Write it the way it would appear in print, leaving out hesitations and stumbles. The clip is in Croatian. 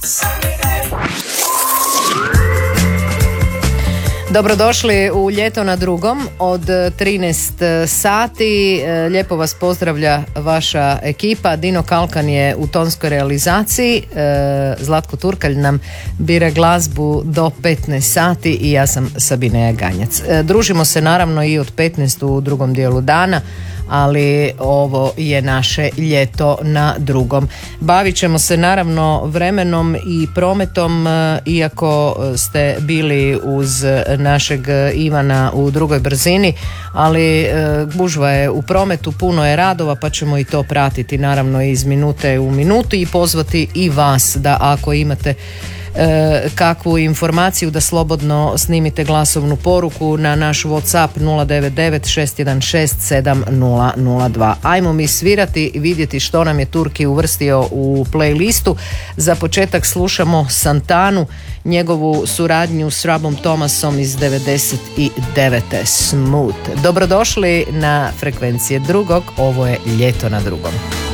Dobrodošli u Ljeto na drugom od 13 sati. Lijepo vas pozdravlja vaša ekipa. Dino Kalkan je u tonskoj realizaciji. Zlatko Turkalj nam bira glazbu do 15 sati i ja sam Sabina Jaganjac. Družimo se naravno i od 15 u drugom dijelu dana, ali ovo je naše Ljeto na drugom. Bavit ćemo se naravno vremenom i prometom, iako ste bili uz našeg Ivana u drugoj brzini, ali gužva je u prometu, puno je radova, pa ćemo i to pratiti naravno iz minute u minutu i pozvati i vas da ako imate kakvu informaciju da slobodno snimite glasovnu poruku na naš WhatsApp 099-616-7002. Ajmo mi svirati i vidjeti što nam je Turki uvrstio u playlistu. Za početak slušamo Santanu, njegovu suradnju s Robom Thomasom iz 99. Smooth. Dobrodošli na frekvencije drugog, ovo je Ljeto na drugom.